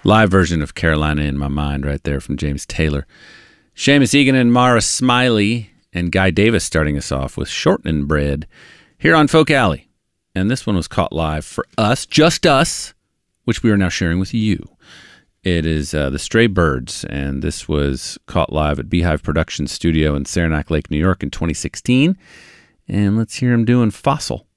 Live version of Carolina in My Mind right there from James Taylor. Seamus Egan and Mara Smiley and Guy Davis starting us off with Shortening Bread here on Folk Alley. And this one was caught live for us, just us, which we are now sharing with you. It is the Stray Birds, and this was caught live at Beehive Production Studio in Saranac Lake, New York in 2016. And let's hear them doing Fossil.